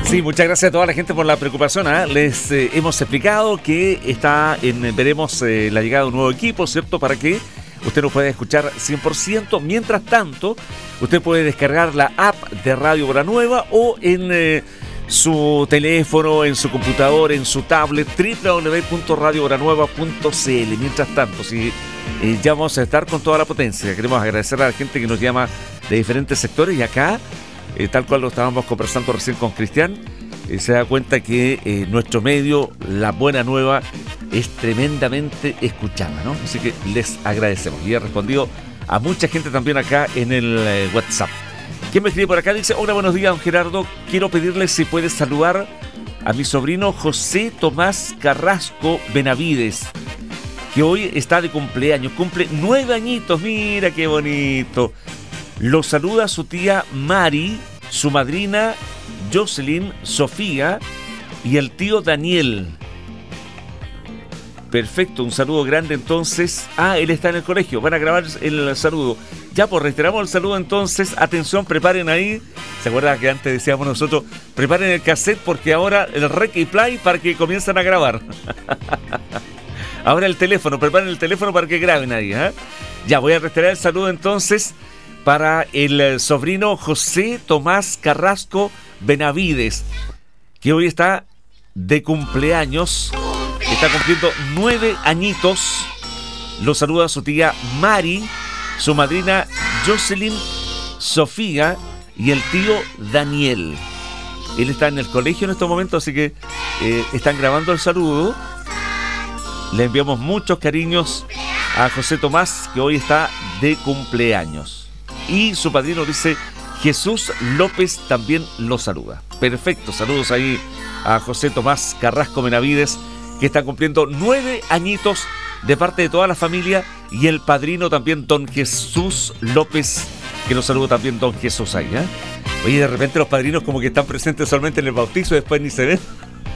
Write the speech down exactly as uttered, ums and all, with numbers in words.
Sí, muchas gracias a toda la gente por la preocupación. ¿eh? Les eh, hemos explicado que está en, veremos eh, la llegada de un nuevo equipo, ¿cierto? Para que usted nos pueda escuchar cien por ciento. Mientras tanto, usted puede descargar la app de Radio Hora Nueva o en eh, su teléfono, en su computador, en su tablet, doble u doble u doble u punto radio hora nueva punto c l. Mientras tanto, si eh, ya vamos a estar con toda la potencia. Queremos agradecer a la gente que nos llama de diferentes sectores y acá, Eh, tal cual lo estábamos conversando recién con Cristian, eh, se da cuenta que eh, nuestro medio, La Buena Nueva, es tremendamente escuchada, ¿no? Así que les agradecemos. Y he respondido a mucha gente también acá en el eh, WhatsApp. ¿Quién me escribe por acá? Dice: hola, buenos días, don Gerardo. Quiero pedirle si puede saludar a mi sobrino José Tomás Carrasco Benavides, que hoy está de cumpleaños. Cumple nueve añitos, mira qué bonito. Lo saluda su tía Mari, su madrina Jocelyn, Sofía y el tío Daniel. Perfecto, un saludo grande entonces. Ah, él está en el colegio, van a grabar el saludo. Ya, pues reiteramos el saludo entonces. Atención, preparen ahí. ¿Se acuerdan que antes decíamos nosotros? Preparen el cassette porque ahora el rec y play para que comiencen a grabar. Ahora el teléfono, preparen el teléfono para que graben ahí. ¿eh? Ya, voy a reiterar el saludo entonces para el sobrino José Tomás Carrasco Benavides, que hoy está de cumpleaños, está cumpliendo nueve añitos. Lo saluda su tía Mari, su madrina Jocelyn, Sofía y el tío Daniel. Él está en el colegio en estos momentos, así que eh, están grabando el saludo. Le enviamos muchos cariños a José Tomás, que hoy está de cumpleaños. Y su padrino dice: Jesús López también lo saluda. Perfecto, saludos ahí a José Tomás Carrasco Benavides, que está cumpliendo nueve añitos de parte de toda la familia, y el padrino también, don Jesús López, que lo saluda también don Jesús ahí. ¿eh? Oye, de repente los padrinos como que están presentes solamente en el bautizo y después ni se ven.